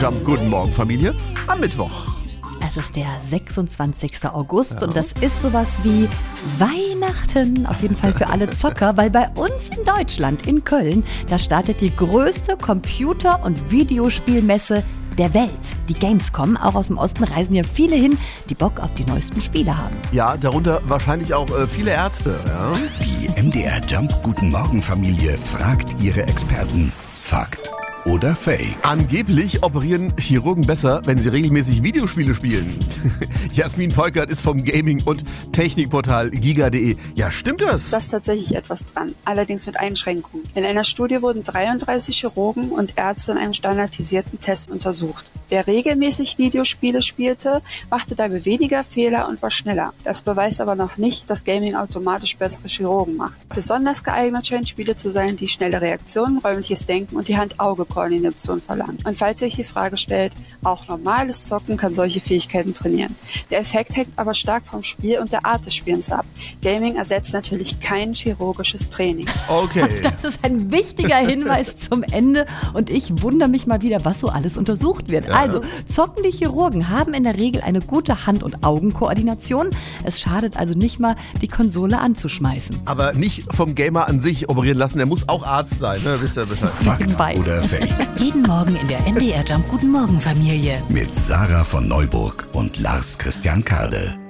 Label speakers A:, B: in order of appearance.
A: Guten Morgen, Familie, am Mittwoch.
B: Es ist der 26. August und das ist sowas wie Weihnachten, auf jeden Fall für alle Zocker, weil bei uns in Deutschland, in Köln, da startet die größte Computer- und Videospielmesse der Welt, die Gamescom. Auch aus dem Osten reisen ja viele hin, die Bock auf die neuesten Spiele haben.
A: Ja, darunter wahrscheinlich auch viele Ärzte. Ja?
C: Die MDR Jump Guten Morgen Familie fragt ihre Experten. Fakt oder Fake?
A: Angeblich operieren Chirurgen besser, wenn sie regelmäßig Videospiele spielen. Jasmin Peukert ist vom Gaming- und Technikportal giga.de. Ja, stimmt das?
D: Da ist tatsächlich etwas dran, allerdings mit Einschränkungen. In einer Studie wurden 33 Chirurgen und Ärzte in einem standardisierten Test untersucht. Wer regelmäßig Videospiele spielte, machte dabei weniger Fehler und war schneller. Das beweist aber noch nicht, dass Gaming automatisch bessere Chirurgen macht. Besonders geeignet scheinen Spiele zu sein, die schnelle Reaktionen, räumliches Denken und die Hand-Auge-Koordination verlangen. Und falls ihr euch die Frage stellt, auch normales Zocken kann solche Fähigkeiten trainieren. Der Effekt hängt aber stark vom Spiel und der Art des Spielens ab. Gaming ersetzt natürlich kein chirurgisches Training.
A: Okay.
B: Das ist ein wichtiger Hinweis zum Ende und ich wundere mich mal wieder, was so alles untersucht wird.
A: Ja.
B: Also, zockende Chirurgen haben in der Regel eine gute Hand- und Augenkoordination. Es schadet also nicht mal, die Konsole anzuschmeißen.
A: Aber nicht vom Gamer an sich operieren lassen, der muss auch Arzt sein, ne? Wisst ihr Bescheid.
C: Fakt
B: Nebenbei.
C: oder Fake?
E: Jeden Morgen in der MDR Jump Guten Morgen Familie.
C: Mit Sarah von Neuburg und Lars Christian Kade.